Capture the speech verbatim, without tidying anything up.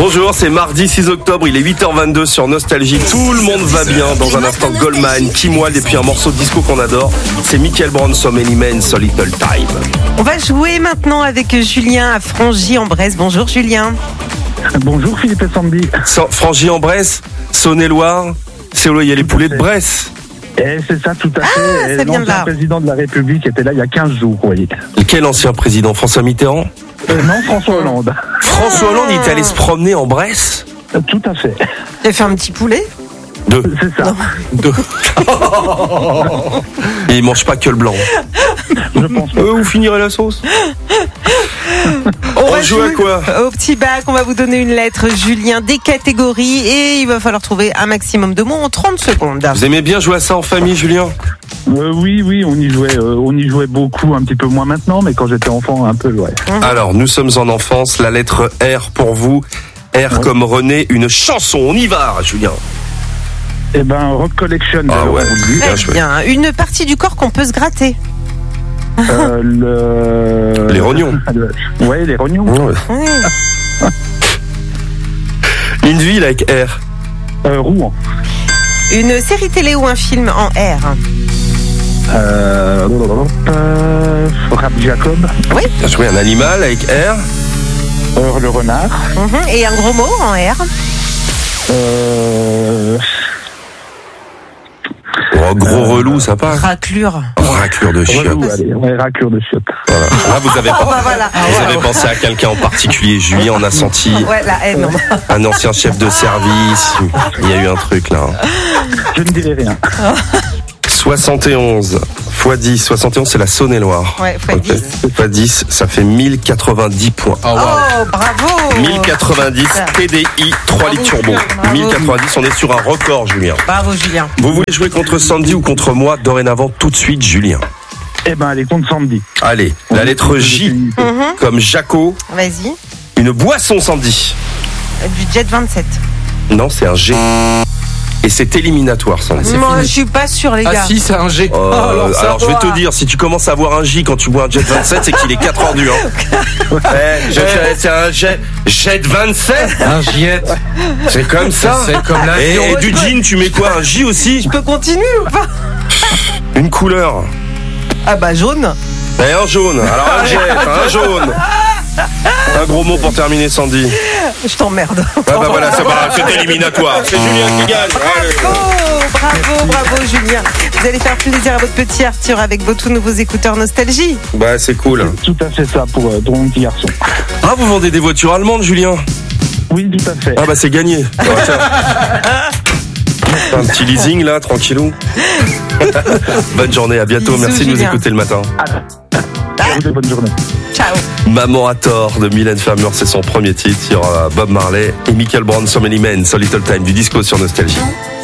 Bonjour, c'est mardi six octobre, il est huit heures vingt-deux sur Nostalgie. Tout le monde va bien. Dans un instant, Goldman, Kim Wilde et puis un morceau de disco qu'on adore. C'est Michael Brown, So Many Men, So Little Time. On va jouer maintenant avec Julien à Frangy-en-Bresse. Bonjour Julien. Bonjour Philippe et Sandy. So, Frangy-en-Bresse, Saône-et-Loire, c'est où il y a les poulets de Bresse. Et c'est ça, tout à fait. Ah, ça vient de là. L'ancien président de la République était là il y a quinze jours, vous voyez. Quel ancien président? François Mitterrand? euh, Non, François Hollande. François Hollande, il est allé se promener en Bresse? Euh, Tout à fait. Tu as fait un petit poulet? Deux. C'est ça. Deux. Et il mange pas que le blanc. Je pense pas. Euh, vous finirez la sauce. On, va joue à quoi? Au petit bac, on va vous donner une lettre, Julien, des catégories, et il va falloir trouver un maximum de mots en trente secondes. Vous aimez bien jouer à ça en famille, Julien? Euh, oui, oui, on y jouait, euh, on y jouait beaucoup, un petit peu moins maintenant, mais quand j'étais enfant, un peu, ouais. Mmh. Alors, nous sommes en enfance, la lettre R pour vous. R Ouais. comme René, une chanson. On y va, Julien. Eh ben, Rock Collection. Ah alors, ouais. on vous le dit. Bien Très joué. bien. Une partie du corps qu'on peut se gratter. Euh, le... Les rognons. Le- Ouais, les rognons. Ouais. Oui. Une ville avec R. Euh, Rouen. Une série télé ou un film en R. Euh, euh, Rap Jacob. Bien joué, un animal avec R. Euh, le renard. Mhm. Et un gros mot en R. Euh, Oh, gros relou, ça passe. Raclure. Oh, raclure de chiottes. relou, allez, ouais, raclure de chiottes. Voilà. Là, vous avez, Oh, bah voilà. vous avez pensé à quelqu'un en particulier. Julien, on a senti Ouais, la haine. un ancien chef de service. Il y a eu un truc là. Je ne dirai rien. soixante et onze fois dix. soixante et onze, c'est la Saône-et-Loire. Ouais, fois Ok. dix. Fois dix, ça fait mille quatre-vingt-dix points. Oh, bravo. mille quatre-vingt-dix T D I trois litres turbo. mille quatre-vingt-dix, on est sur un record, Julien. Bravo, Julien. Vous voulez jouer contre Sandy ou contre moi? Dorénavant, tout de suite, Julien. Eh ben, allez, contre Sandy. Allez, la lettre J, Mhm. comme Jaco. Vas-y. Une boisson, Sandy. Du Jet vingt-sept. Non, c'est un G. Et c'est éliminatoire, Sandy. Moi, je suis pas sûre, les Ah gars. si, c'est un G. Euh, Oh, alors, ça alors je vais va. te dire, si tu commences à voir un J quand tu bois un Jet vingt-sept, c'est qu'il est quatre heures du hein. Eh, je- je- c'est un Jet, Jet vingt-sept. Un Giette. C'est comme ça. C'est comme la Et, et du jean, tu mets quoi? Un J aussi? Je peux continuer ou pas? Une couleur. Ah bah jaune. Et un jaune. Alors un Jet, un jaune. Un gros mot pour terminer, Sandy. Je t'emmerde. Ah bah voilà, c'est pas grave, c'est éliminatoire. C'est Julien qui gagne. Allez. Bravo, bravo, bravo Julien. Vous allez faire plaisir à votre petit Arthur avec vos tout nouveaux écouteurs Nostalgie. Bah c'est cool. Tout à fait ça pour, euh, pour mon petit garçon. Ah, vous vendez des voitures allemandes, Julien? Oui, tout à fait. Ah bah c'est gagné. Ah, tiens. Un petit leasing là, tranquillou. Bonne journée, à bientôt. Bisous, Merci de nous Julien. écouter le matin. Bonne journée. Ciao. Maman a tort de Mylène Farmer, c'est son premier titre sur euh, Bob Marley et Michael Brown, So Many Men, So Little Time, du disco sur Nostalgie.